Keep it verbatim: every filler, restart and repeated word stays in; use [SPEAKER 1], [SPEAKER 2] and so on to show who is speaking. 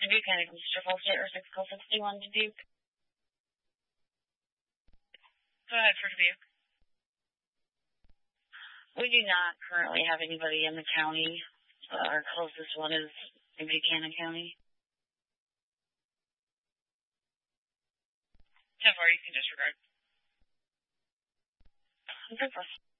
[SPEAKER 1] Dubuque County Police Triple State or six call sixty-one Dubuque.
[SPEAKER 2] Go ahead for Dubuque.
[SPEAKER 1] We do not currently have anybody in the county. Uh, our closest one is in Buchanan County.
[SPEAKER 2] ten four, you can disregard.
[SPEAKER 1] Okay,